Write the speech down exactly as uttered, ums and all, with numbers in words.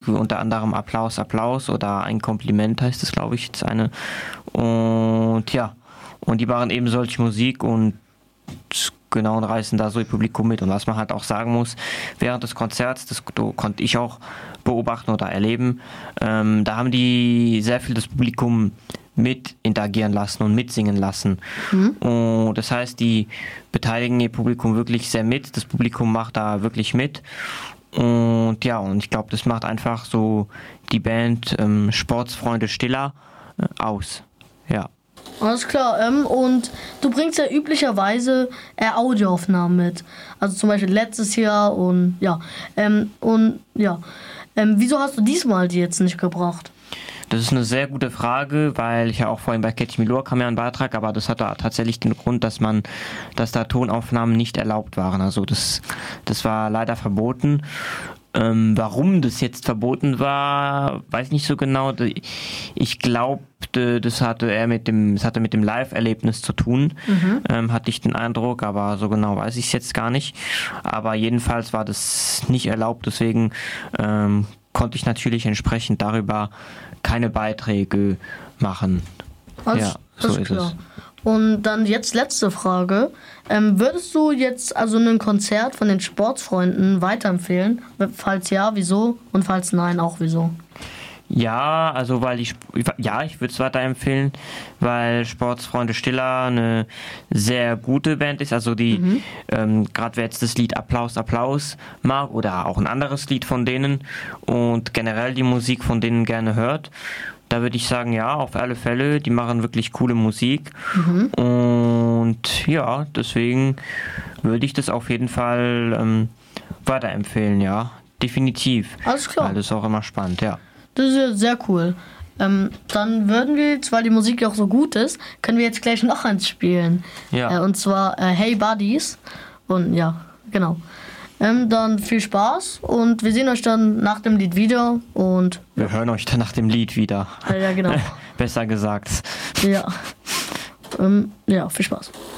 unter anderem Applaus, Applaus oder ein Kompliment heißt es, glaube ich, das eine. Und ja, und die machen eben solche Musik und genau und reißen da so ihr Publikum mit. Und was man halt auch sagen muss, während des Konzerts, das konnte ich auch beobachten oder erleben, ähm, da haben die sehr viel das Publikum mit interagieren lassen und mitsingen lassen. Mhm. Und das heißt, die beteiligen ihr Publikum wirklich sehr mit. Das Publikum macht da wirklich mit. Und ja, und ich glaube, das macht einfach so die Band ähm, Sportsfreunde Stiller äh, aus. Ja. Alles klar. Ähm, und du bringst ja üblicherweise äh, Audioaufnahmen mit. Also zum Beispiel letztes Jahr und ja. Ähm, und ja. Ähm, wieso hast du diesmal die jetzt nicht gebracht? Das ist eine sehr gute Frage, weil ich ja auch vorhin bei Catch Me Lure kam ja ein Beitrag, aber das hatte tatsächlich den Grund, dass man, dass da Tonaufnahmen nicht erlaubt waren. Also das, das war leider verboten. Ähm, warum das jetzt verboten war, weiß ich nicht so genau. Ich glaube, das hatte eher mit dem, das hatte mit dem Live-Erlebnis zu tun, mhm. ähm, hatte ich den Eindruck, aber so genau weiß ich es jetzt gar nicht. Aber jedenfalls war das nicht erlaubt, deswegen ähm, konnte ich natürlich entsprechend darüber keine Beiträge machen. Also, ja, so ist klar. es. Und dann jetzt letzte Frage. Ähm, würdest du jetzt also ein Konzert von den Sportsfreunden weiterempfehlen? Falls ja, wieso? Und falls nein, auch wieso? Ja, also weil ich ja, ich würde es weiterempfehlen, weil Sportsfreunde Stiller eine sehr gute Band ist. Also die, mhm. ähm, gerade wer jetzt das Lied Applaus, Applaus mag oder auch ein anderes Lied von denen und generell die Musik von denen gerne hört, da würde ich sagen, ja, auf alle Fälle, die machen wirklich coole Musik. Mhm. Und ja, deswegen würde ich das auf jeden Fall ähm, weiterempfehlen, ja, definitiv. Alles klar. Weil das ist auch immer spannend, ja. Das ist ja sehr cool. Ähm, dann würden wir jetzt, weil die Musik ja auch so gut ist, können wir jetzt gleich noch eins spielen. Ja. Äh, und zwar äh, Hey Buddies. Und ja, genau. Ähm, dann viel Spaß und wir sehen euch dann nach dem Lied wieder. Und wir ja. hören euch dann nach dem Lied wieder. Ja, ja genau. Besser gesagt. Ja. Ähm, ja, viel Spaß.